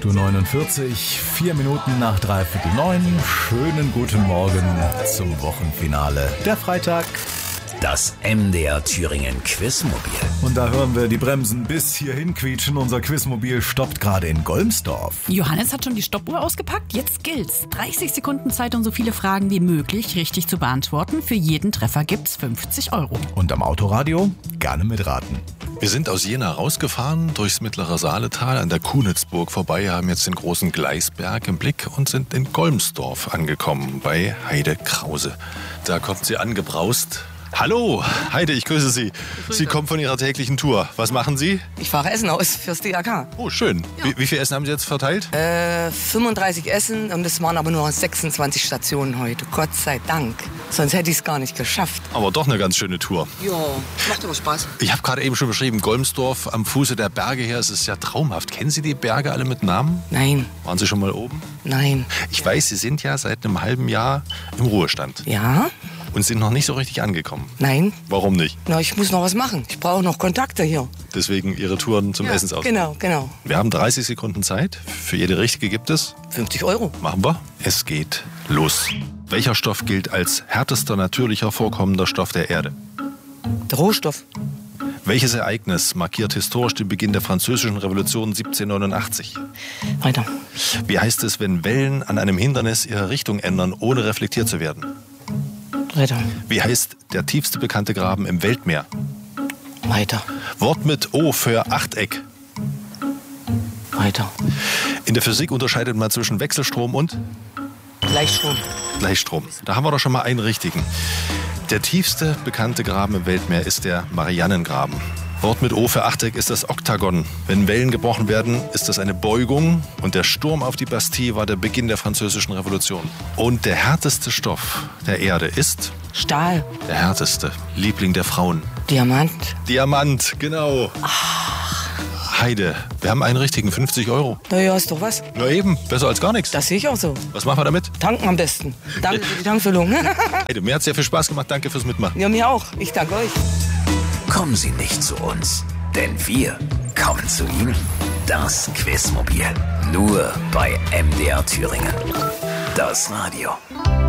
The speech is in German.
8.49 Uhr, 4 Minuten nach 8:45. Schönen guten Morgen zum Wochenfinale. Der Freitag. Das MDR Thüringen Quizmobil. Und da hören wir die Bremsen bis hierhin quietschen. Unser Quizmobil stoppt gerade in Golmsdorf. Johannes hat schon die Stoppuhr ausgepackt. Jetzt gilt's. 30 Sekunden Zeit, um so viele Fragen wie möglich richtig zu beantworten. Für jeden Treffer gibt's 50 €. Und am Autoradio gerne mitraten. Wir sind aus Jena rausgefahren, durchs mittlere Saaletal an der Kunitzburg vorbei, haben jetzt den großen Gleisberg im Blick und sind in Golmsdorf angekommen, bei Heide Krause. Da kommt sie angebraust. Hallo, Heide, ich grüße Sie. Sie kommen von Ihrer täglichen Tour. Was machen Sie? Ich fahre Essen aus fürs DRK. Oh, schön. Ja. Wie viel Essen haben Sie jetzt verteilt? 35 Essen und es waren aber nur 26 Stationen heute. Gott sei Dank. Sonst hätte ich es gar nicht geschafft. Aber doch eine ganz schöne Tour. Ja, macht aber Spaß. Ich habe gerade eben schon beschrieben, Golmsdorf am Fuße der Berge her. Es ist ja traumhaft. Kennen Sie die Berge alle mit Namen? Nein. Waren Sie schon mal oben? Nein. Ich weiß, Sie sind ja seit einem halben Jahr im Ruhestand. Ja? Und sind noch nicht so richtig angekommen. Nein. Warum nicht? Na, ich muss noch was machen. Ich brauche noch Kontakte hier. Deswegen Ihre Touren zum Essensausflug. Genau. Wir haben 30 Sekunden Zeit. Für jede richtige gibt es 50 €. Machen wir. Es geht los. Welcher Stoff gilt als härtester natürlicher vorkommender Stoff der Erde? Der Rohstoff. Welches Ereignis markiert historisch den Beginn der Französischen Revolution 1789? Weiter. Wie heißt es, wenn Wellen an einem Hindernis ihre Richtung ändern, ohne reflektiert zu werden? Weiter. Wie heißt der tiefste bekannte Graben im Weltmeer? Weiter. Wort mit O für Achteck. Weiter. In der Physik unterscheidet man zwischen Wechselstrom und Gleichstrom. Gleichstrom. Da haben wir doch schon mal einen richtigen. Der tiefste bekannte Graben im Weltmeer ist der Marianengraben. Wort mit O für Achteck ist das Oktagon. Wenn Wellen gebrochen werden, ist das eine Beugung. Und der Sturm auf die Bastille war der Beginn der Französischen Revolution. Und der härteste Stoff der Erde ist Stahl. der härteste. Liebling der Frauen. Diamant. Diamant, genau. Heide, wir haben einen richtigen, 50 €. Na ja, ist doch was. Na eben, besser als gar nichts. Das sehe ich auch so. Was machen wir damit? Tanken am besten. Danke für die Tankfüllung. Heide, mir hat es sehr viel Spaß gemacht. Danke fürs Mitmachen. Ja, mir auch. Ich danke euch. Kommen Sie nicht zu uns, denn wir kommen zu Ihnen. Das Quizmobil. Nur bei MDR Thüringen. Das Radio.